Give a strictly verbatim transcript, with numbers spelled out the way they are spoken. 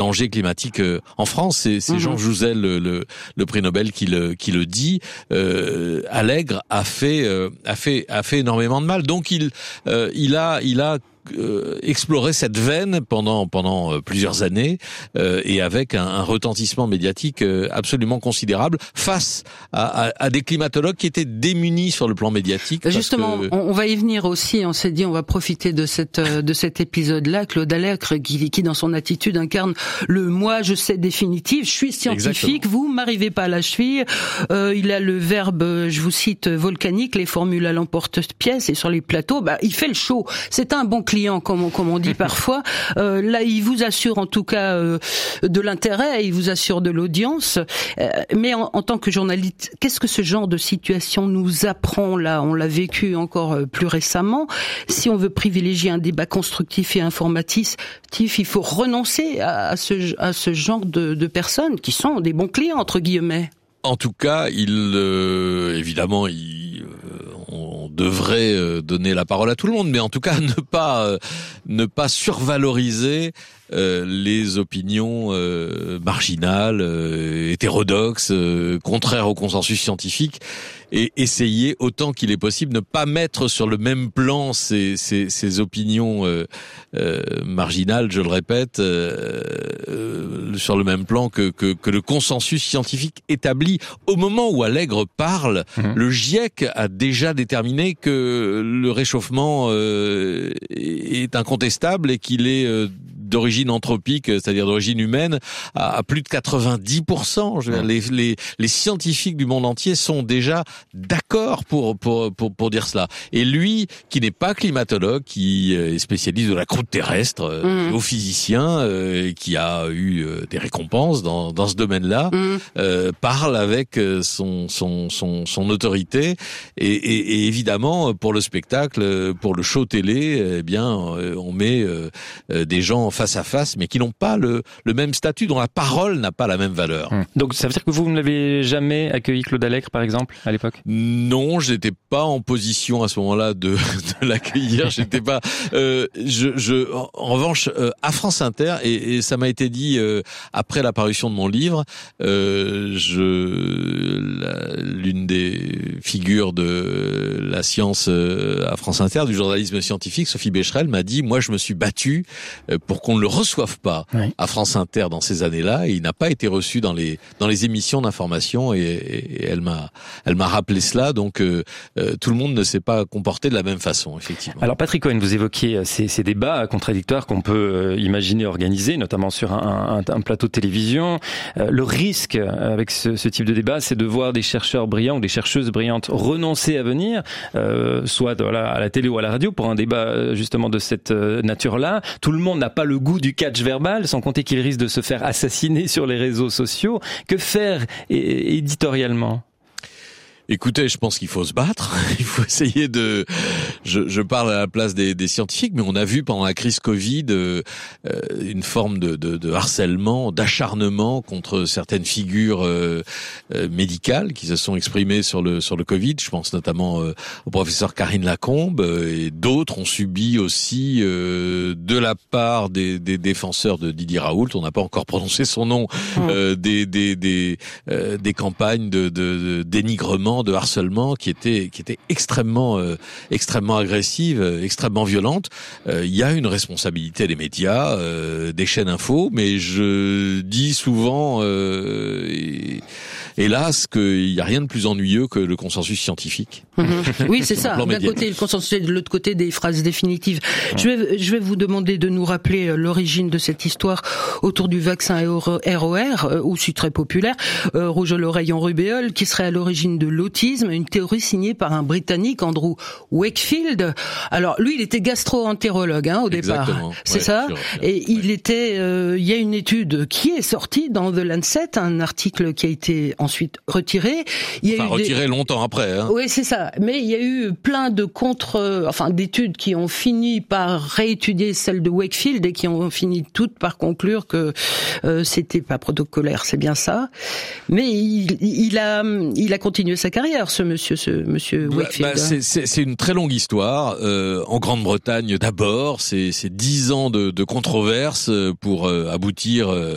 danger climatique euh, en France. C'est, c'est mmh. Jean Jouzel, le, le, le prix Nobel, qui le, qui le dit. Euh, Allègre a fait, euh, a fait, a fait énormément de mal. Donc il, euh, il a, il a Euh, explorer cette veine pendant pendant euh, plusieurs années euh, et avec un, un retentissement médiatique euh, absolument considérable face à, à, à des climatologues qui étaient démunis sur le plan médiatique. Justement, que... on, on va y venir aussi. On s'est dit, on va profiter de cette de cet épisode-là. Claude Allègre, qui, qui dans son attitude incarne le moi, je sais définitif. Je suis scientifique. Exactement. Vous m'arrivez pas à la cheville. Euh, il a le verbe, je vous cite, volcanique. Les formules à l'emporte-pièce et sur les plateaux, bah il fait le show. C'est un bon client, comme on, comme on dit parfois. Euh, là, il vous assure en tout cas euh, de l'intérêt, il vous assure de l'audience. Euh, mais en, en tant que journaliste, qu'est-ce que ce genre de situation nous apprend là ? On l'a vécu encore plus récemment. Si on veut privilégier un débat constructif et informatif, il faut renoncer à, à, ce, à ce genre de, de personnes qui sont des bons clients, entre guillemets. En tout cas, il euh, évidemment, il, euh, on devrait euh, donner la parole à tout le monde, mais en tout cas, ne pas euh, ne pas survaloriser euh, les opinions euh, marginales, euh, hétérodoxes, euh, contraires au consensus scientifique, et essayer autant qu'il est possible ne pas mettre sur le même plan ces ces, ces opinions euh, euh, marginales, je le répète, euh, euh, sur le même plan que que, que le consensus scientifique établi. Au moment où Allègre parle, mmh. le GIEC a déjà déterminé que le réchauffement euh, est incontestable et qu'il est euh, d'origine anthropique, c'est-à-dire d'origine humaine, à, à plus de quatre-vingt-dix pour cent. Je veux dire, les, les, les scientifiques du monde entier sont déjà d'accord pour, pour, pour, pour dire cela. Et lui, qui n'est pas climatologue, qui est spécialiste de la croûte terrestre, mmh. géophysicien, euh, qui a eu euh, des récompenses dans, dans ce domaine-là, mmh. euh, parle avec son, son, son, son autorité. Et, et, et évidemment, pour le spectacle, pour le show télé, eh bien, on met euh, des gens face à face, mais qui n'ont pas le, le même statut, dont la parole n'a pas la même valeur. Hum. Donc ça veut dire que vous ne l'avez jamais accueilli, Claude Allègre, par exemple, à l'époque ? Non, je n'étais pas en position à ce moment-là de, de l'accueillir. J'étais pas. Euh, je, je, en, en revanche, euh, à France Inter, et, et ça m'a été dit euh, après la parution de mon livre, euh, je, la, l'une des figures de la science euh, à France Inter, du journalisme scientifique, Sophie Becherel, m'a dit, moi, je me suis battu euh, pour qu'on ne le reçoive pas oui. à France Inter dans ces années-là, et il n'a pas été reçu dans les dans les émissions d'information, et, et, et elle m'a elle m'a rappelé cela. Donc euh, euh, tout le monde ne s'est pas comporté de la même façon, effectivement. Alors Patrick Cohen, vous évoquiez ces, ces débats contradictoires qu'on peut euh, imaginer organiser, notamment sur un, un, un plateau de télévision. Euh, le risque avec ce, ce type de débat, c'est de voir des chercheurs brillants ou des chercheuses brillantes renoncer à venir, euh, soit voilà, à la télé ou à la radio, pour un débat justement de cette nature-là. Tout le monde n'a pas le goût du catch verbal, sans compter qu'il risque de se faire assassiner sur les réseaux sociaux. Que faire é- éditorialement ? Écoutez, je pense qu'il faut se battre. Il faut essayer de. Je, je parle à la place des, des scientifiques, mais on a vu pendant la crise Covid euh, une forme de, de, de harcèlement, d'acharnement contre certaines figures euh, euh, médicales qui se sont exprimées sur le sur le Covid. Je pense notamment euh, au professeur Karine Lacombe, euh, et d'autres ont subi aussi euh, de la part des, des défenseurs de Didier Raoult. On n'a pas encore prononcé son nom. Euh, des des des euh, des campagnes de, de, de dénigrement, de harcèlement qui était qui était extrêmement euh, extrêmement agressive, euh, extrêmement violente. Euh, il y a une responsabilité des médias, euh, des chaînes info, mais je dis souvent, euh, et, hélas, qu'il n'y a rien de plus ennuyeux que le consensus scientifique. Mmh. Oui, c'est ça. D'un côté le consensus et de l'autre côté des phrases définitives. Mmh. Je vais je vais vous demander de nous rappeler l'origine de cette histoire autour du vaccin R O R, aussi très populaire, euh, rouge à l'oreille en rubéole, qui serait à l'origine de l'autisme, une théorie signée par un Britannique, Andrew Wakefield. Alors lui, il était gastro-entérologue hein, au départ, exactement. c'est ouais, ça. Sûr, et ouais. il était, euh, il y a une étude qui est sortie dans The Lancet, un article qui a été ensuite retiré. Il y a enfin, eu retiré des... longtemps après. Hein. Oui, c'est ça. Mais il y a eu plein de contre, enfin d'études qui ont fini par réétudier celle de Wakefield et qui ont fini toutes par conclure que euh, c'était pas protocolaire, c'est bien ça. Mais il, il a, il a continué sa carrière, ce monsieur, ce monsieur Wakefield. Bah, c'est, c'est, c'est une très longue histoire. Euh, en Grande-Bretagne d'abord, c'est, c'est dix ans de, de controverses pour euh, aboutir. Euh,